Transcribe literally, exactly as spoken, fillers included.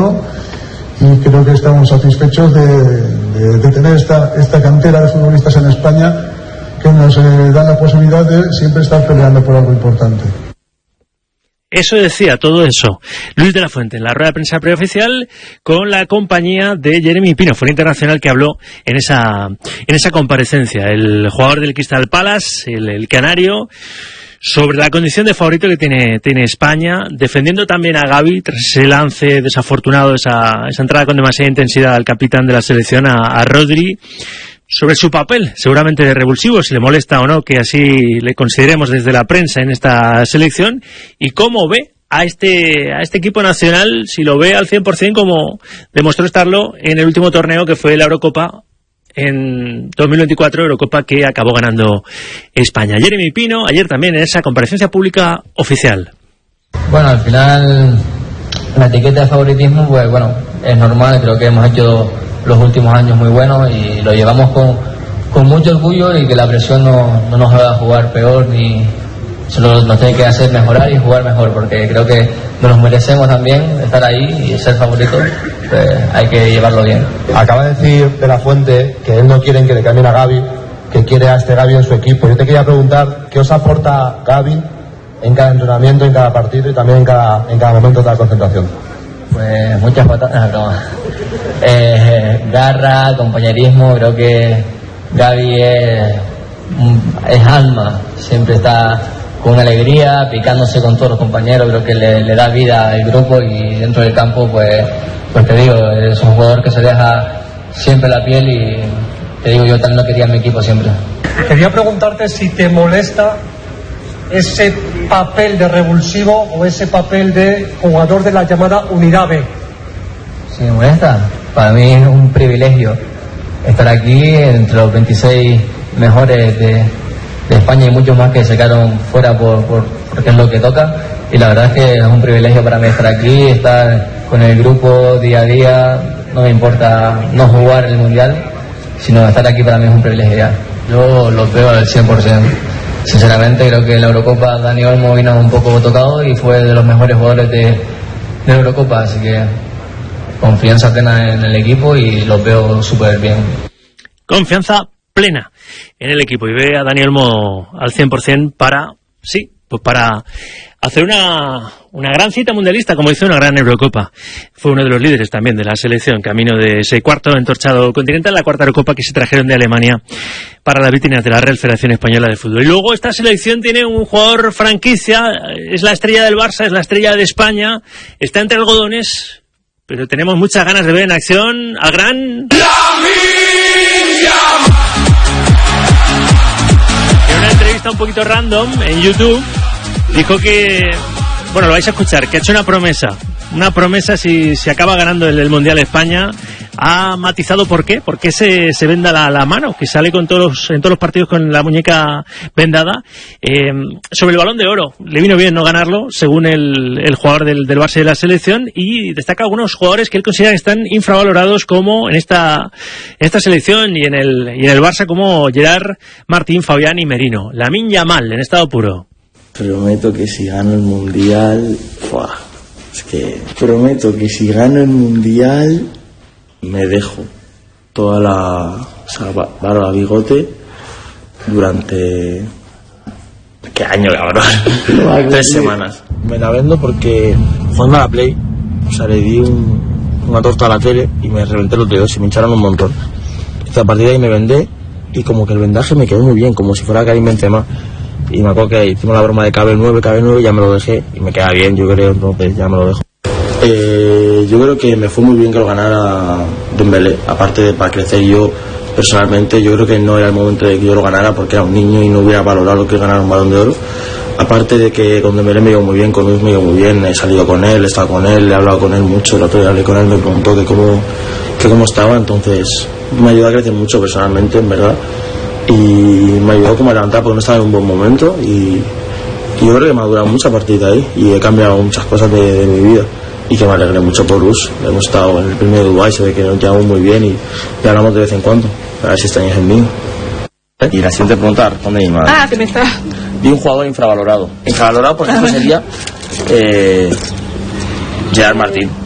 uno y creo que estamos satisfechos de, de, de tener esta, esta cantera de futbolistas en España que nos eh, dan la posibilidad de siempre estar peleando por algo importante. Eso decía, todo eso, Luis de la Fuente en la rueda de prensa preoficial con la compañía de Jeremy Pino, fue el internacional que habló en esa en esa comparecencia, el jugador del Crystal Palace, el, el canario, sobre la condición de favorito que tiene tiene España, defendiendo también a Gavi tras ese lance desafortunado, esa, esa entrada con demasiada intensidad al capitán de la selección, a, a Rodri, sobre su papel, seguramente revulsivo, si le molesta o no que así le consideremos desde la prensa en esta selección, y cómo ve a este a este equipo nacional, si lo ve al cien por ciento como demostró estarlo en el último torneo que fue la Eurocopa en dos mil veinticuatro, Eurocopa que acabó ganando España. Jeremy Pino, ayer también en esa comparecencia pública oficial. Bueno, al final la etiqueta de favoritismo, pues bueno, es normal, creo que hemos hecho los últimos años muy buenos y lo llevamos con, con mucho orgullo, y que la presión no, no nos haga jugar peor, ni solo nos tiene que hacer mejorar y jugar mejor, porque creo que nos merecemos también estar ahí y ser favoritos, pues hay que llevarlo bien. Acaba de decir de la Fuente que él no quiere que le cambien a Gavi, que quiere a este Gavi en su equipo. Yo te quería preguntar qué os aporta Gavi en cada entrenamiento, en cada partido y también en cada, en cada momento de la concentración. Pues muchas patadas, no, eh, garra, compañerismo. Creo que Gavi es, es alma, siempre está con alegría, picándose con todos los compañeros. Creo que le, le da vida al grupo, y dentro del campo, pues, pues te digo, es un jugador que se deja siempre la piel, y te digo, yo también lo quería en mi equipo siempre. Quería preguntarte si te molesta ese papel de revulsivo o ese papel de jugador de la llamada Unidad B. Sí, me molesta. Para mí es un privilegio estar aquí entre los veintiséis mejores de, de España, y muchos más que se quedaron fuera por, por, porque es lo que toca, y la verdad es que es un privilegio para mí estar aquí, estar con el grupo día a día. No me importa no jugar el Mundial, sino estar aquí para mí es un privilegio ya. Yo los veo al cien por ciento. Sinceramente creo que en la Eurocopa Dani Olmo vino un poco tocado y fue de los mejores jugadores de, de la Eurocopa, así que confianza plena en el equipo y los veo súper bien. Confianza plena en el equipo, y ve a Dani Olmo al cien por ciento para, sí, pues para hacer una, una gran cita mundialista, como hizo una gran Eurocopa. Fue uno de los líderes también de la selección, camino de ese cuarto entorchado continental, la cuarta Eurocopa que se trajeron de Alemania para las vitrinas de la Real Federación Española de Fútbol. Y luego esta selección tiene un jugador franquicia, es la estrella del Barça, es la estrella de España, está entre algodones, pero tenemos muchas ganas de ver en acción al gran... En una entrevista un poquito random en YouTube dijo que, bueno, lo vais a escuchar, que ha hecho una promesa, una promesa si, si acaba ganando el, el Mundial España. Ha matizado por qué, por qué se, se venda la, la mano, que sale con todos los, en todos los partidos con la muñeca vendada. Eh, sobre el Balón de Oro, le vino bien no ganarlo, según el, el jugador del, del Barça de la selección, y destaca algunos jugadores que él considera que están infravalorados, como en esta, en esta selección y en el, y en el Barça, como Gerard Martín, Fabián y Merino. Lamine Yamal, en estado puro. Prometo que si gano el Mundial, ¡fua! Es que prometo que si gano el Mundial me dejo toda la, o sea, barba, bigote durante... ¿Qué año, cabrón? Tres semanas. Me la vendo porque jugando a la Play, o sea, le di un, una torta a la tele y me reventé los dedos y me hincharon un montón. Entonces, a partir de ahí me vendé y como que el vendaje me quedó muy bien, como si fuera Karim Benzema. Y me acuerdo que hicimos la broma de K B nueve, K B nueve, ya me lo dejé y me queda bien, yo creo, entonces ya me lo dejo. Eh, yo creo que me fue muy bien que lo ganara Dembélé, aparte de para crecer yo personalmente. Yo creo que no era el momento de que yo lo ganara porque era un niño y no hubiera valorado lo que es ganar un Balón de Oro. Aparte de que con Dembélé me iba muy bien, con Luis me iba muy bien, he salido con él, he estado con él, he hablado con él mucho, el otro día hablé con él, me preguntó que cómo, que cómo estaba, entonces me ayudó a crecer mucho personalmente, en verdad, y me ayudó como a levantar porque no estaba en un buen momento, y, y yo creo que me ha durado mucho a partir de ahí y he cambiado muchas cosas de, de mi vida. Y que me alegré mucho por Luz. Hemos estado en el premio de Dubái, se ve que nos llevamos muy bien y, y hablamos de vez en cuando. A ver si extrañas en mí. Y la siguiente pregunta responde mi madre. Ah, que me está. Vi un jugador infravalorado. Infravalorado, por ejemplo, sería eh, Gerard Martín.